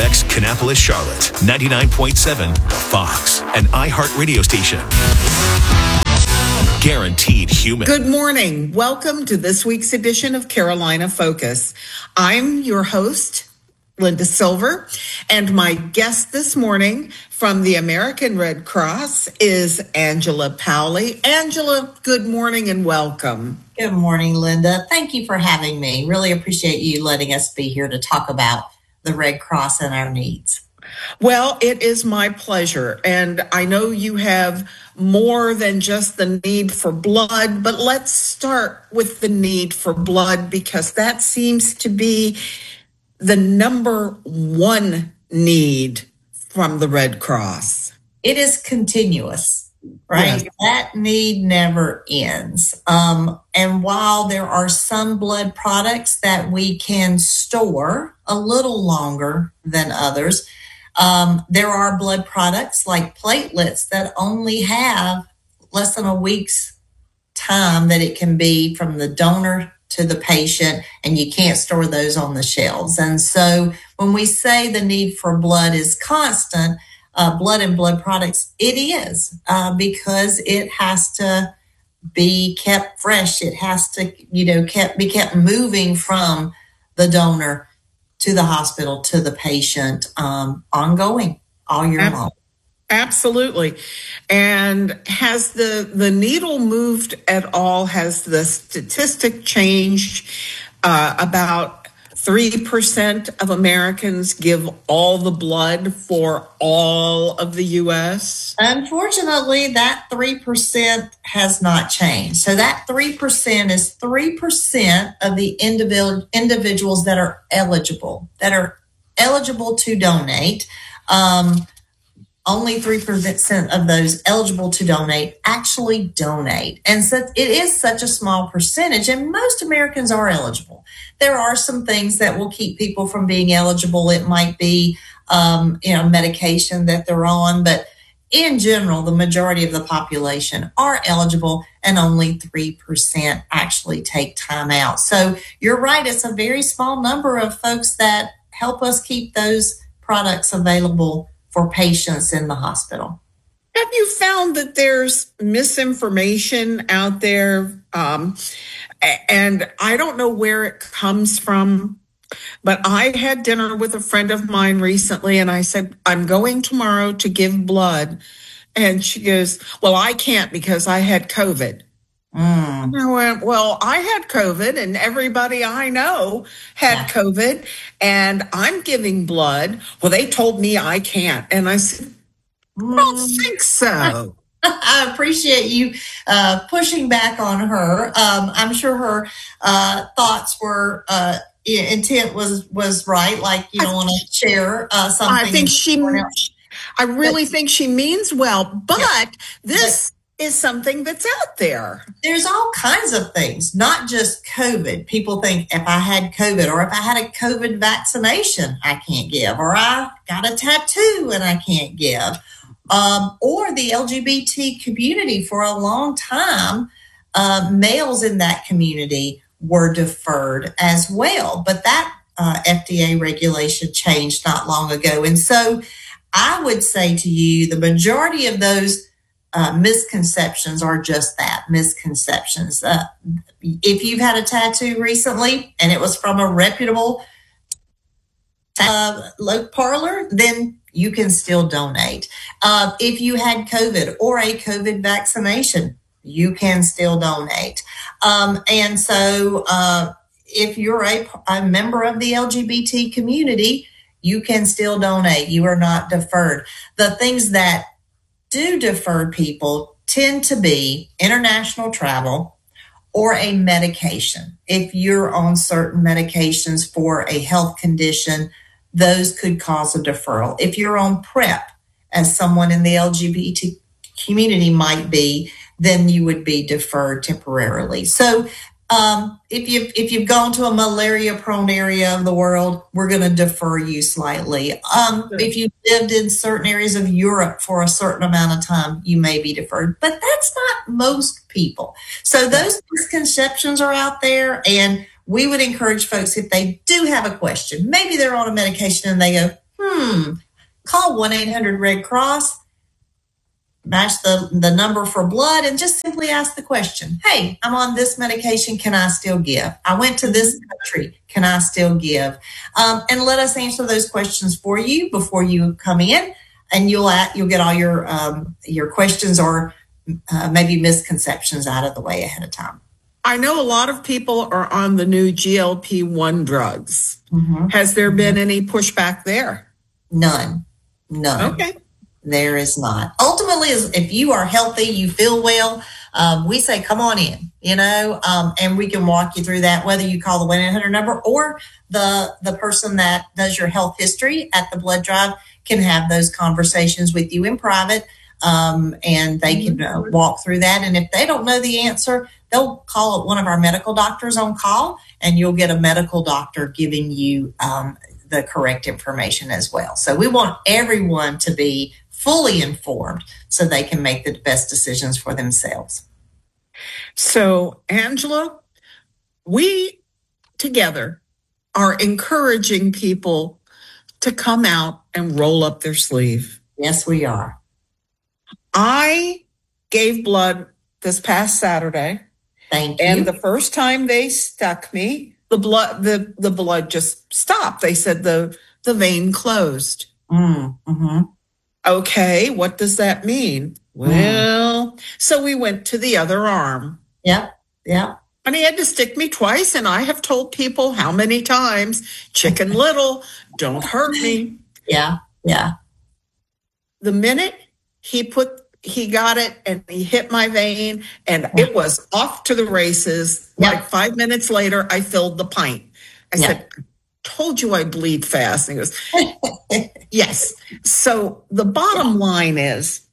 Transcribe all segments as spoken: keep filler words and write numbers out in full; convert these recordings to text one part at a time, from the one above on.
X Kannapolis, Charlotte, ninety-nine point seven Fox, an iHeart radio station. Guaranteed human. Good morning. Welcome to this week's edition of Carolina Focus. I'm your host, Linda Silver, and my guest this morning from the American Red Cross is Angela Powley. Angela, good morning and welcome. Good morning, Linda. Thank you for having me. Really appreciate you letting us be here to talk about the Red Cross and our needs. Well, it is my pleasure, and I know you have more than just the need for blood, but let's start with the need for blood because that seems to be the number one need from the Red Cross. It is continuous, right? Yes. That need never ends. Um, and while there are some blood products that we can store a little longer than others, um, there are blood products like platelets that only have less than a week's time that it can be from the donor to the patient, and you can't store those on the shelves. And so when we say the need for blood is constant, uh, blood and blood products, it is uh, because it has to be kept fresh. It has to, you know, kept, be kept moving from the donor to the hospital to the patient um, ongoing all year long. Absolutely. And has the, the needle moved at all? Has the statistic changed? Uh, about three percent of Americans give all the blood for all of the U S? Unfortunately, that three percent has not changed. So that three percent is three percent of the individual individuals that are eligible, that are eligible to donate. Um, Only three percent of those eligible to donate actually donate. And so it is such a small percentage, and most Americans are eligible. There are some things that will keep people from being eligible. It might be, um, you know, medication that they're on, but in general, the majority of the population are eligible, and only three percent actually take time out. So you're right. It's a very small number of folks that help us keep those products available for patients in the hospital. Have you found that there's misinformation out there? Um, and I don't know where it comes from, but I had dinner with a friend of mine recently, and I said, I'm going tomorrow to give blood. And she goes, well, I can't because I had COVID. Mm. And I went, well, I had COVID, and everybody I know had yeah. COVID, and I'm giving blood. Well, they told me I can't. And I said, I don't think so. I appreciate you uh, pushing back on her. Um, I'm sure her uh, thoughts were, uh, intent was, was right. Like, you don't want to share uh, something. I think she, I really but, think she means well, but yeah. this but, is something that's out there. There's all kinds of things, not just COVID. People think if I had COVID or if I had a COVID vaccination, I can't give, or I got a tattoo and I can't give. Um, or the L G B T community for a long time, uh, males in that community were deferred as well. But that uh, F D A regulation changed not long ago. And so I would say to you, the majority of those Uh, misconceptions are just that, misconceptions. Uh, if you've had a tattoo recently and it was from a reputable uh, parlor, then you can still donate. Uh, if you had COVID or a COVID vaccination, you can still donate. Um, and so uh, if you're a, a member of the L G B T community, you can still donate. You are not deferred. The things that do defer people tend to be international travel or a medication. If you're on certain medications for a health condition, those could cause a deferral. If you're on PrEP, as someone in the L G B T community might be, then you would be deferred temporarily. So Um, if you've, if you've gone to a malaria-prone area of the world, we're going to defer you slightly. Um, sure. If you lived in certain areas of Europe for a certain amount of time, you may be deferred. But that's not most people. So those misconceptions are out there, and we would encourage folks, if they do have a question, maybe they're on a medication and they go, Hmm. Call one eight hundred Red Cross, match the, the number for blood, and just simply ask the question, hey, I'm on this medication. Can I still give? I went to this country. Can I still give? Um, and let us answer those questions for you before you come in, and you'll at, you'll get all your um, your questions or uh, maybe misconceptions out of the way ahead of time. I know a lot of people are on the new G L P one drugs. Mm-hmm. Has there been any pushback there? None. None. Okay. There is not. Ultimately, if you are healthy, you feel well, um, we say, come on in, you know, um, and we can walk you through that, whether you call the one eight hundred number or the, the person that does your health history at the blood drive can have those conversations with you in private. Um, and they can uh, walk through that. And if they don't know the answer, they'll call one of our medical doctors on call, and you'll get a medical doctor giving you um, the correct information as well. So we want everyone to be fully informed so they can make the best decisions for themselves. So, Angela, we together are encouraging people to come out and roll up their sleeve. Yes, we are. I gave blood this past Saturday. Thank you. And the first time they stuck me, the blood the, the blood just stopped. They said the, the vein closed. Mm, mm-hmm. Okay, what does that mean? Well, mm. so we went to the other arm. Yep, yep. And he had to stick me twice, and I have told people how many times, Chicken Little, don't hurt me. Yeah, yeah. The minute he put he got it and he hit my vein, and it was off to the races. Yep. Like five minutes later, I filled the pint. I yep. said, told you I bleed fast. And he goes, yes. So the bottom line is,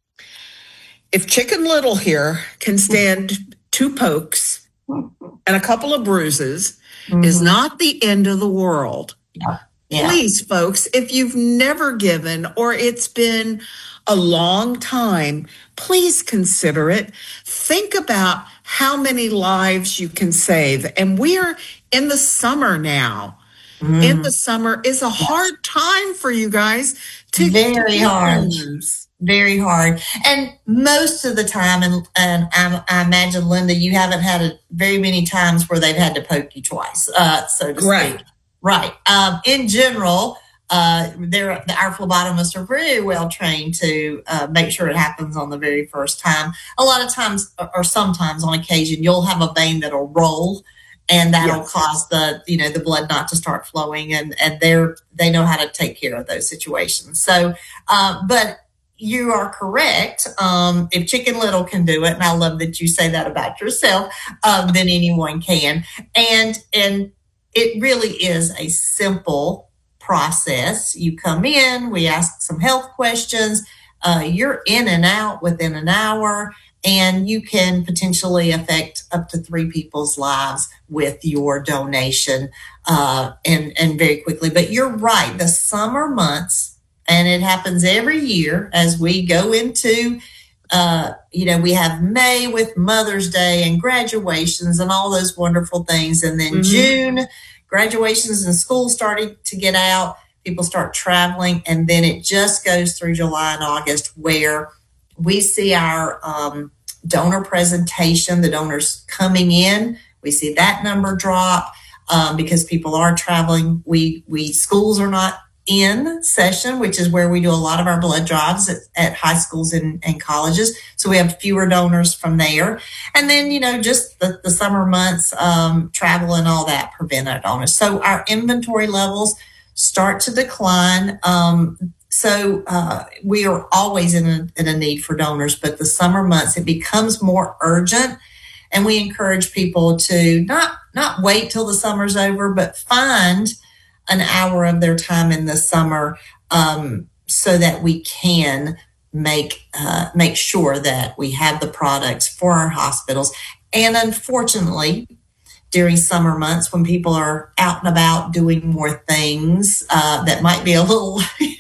if Chicken Little here can stand two pokes and a couple of bruises, mm-hmm. is not the end of the world. Yeah. Yeah. Please, folks, if you've never given or it's been a long time, please consider it. Think about how many lives you can save. And we're in the summer now. Mm. In the summer is a hard time for you guys to very hard. Things. Very hard. And most of the time, and, and I, I imagine, Linda, you haven't had a, very many times where they've had to poke you twice, uh, so to right. speak. Right. Um, in general, uh, they're, our phlebotomists are very well trained to uh, make sure it happens on the very first time. A lot of times, or sometimes on occasion, you'll have a vein that'll roll, and that'll yes. cause the, you know, the blood not to start flowing, and, and they're, they know how to take care of those situations. So, uh, but you are correct. Um, if Chicken Little can do it, and I love that you say that about yourself, um, then anyone can. And, and it really is a simple process. You come in, we ask some health questions, uh, you're in and out within an hour, and you can potentially affect up to three people's lives with your donation, uh, and, and very quickly. But you're right, the summer months, and it happens every year as we go into, uh, you know, we have May with Mother's Day and graduations and all those wonderful things. And then mm-hmm. June, graduations and school starting to get out, people start traveling, and then it just goes through July and August where we see our um, donor presentation, the donors coming in. We see that number drop um, because people are traveling. We we schools are not in session, which is where we do a lot of our blood drives at, at high schools and, and colleges. So we have fewer donors from there. And then, you know, just the, the summer months, um, travel and all that prevent our donors. So our inventory levels start to decline. Um, so uh, we are always in a, in a need for donors, but the summer months, it becomes more urgent. And we encourage people to not, not wait till the summer's over, but find an hour of their time in the summer, um, so that we can make uh, make sure that we have the products for our hospitals. And unfortunately, during summer months, when people are out and about doing more things uh, that might be a little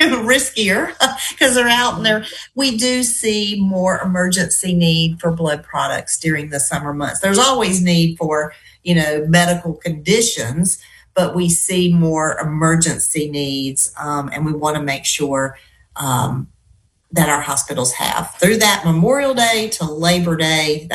riskier because they're out and they're, we do see more emergency need for blood products during the summer months. There's always need for, you know, medical conditions. but we see more emergency needs, um, and we want to make sure um, that our hospitals have. Through that Memorial Day to Labor Day,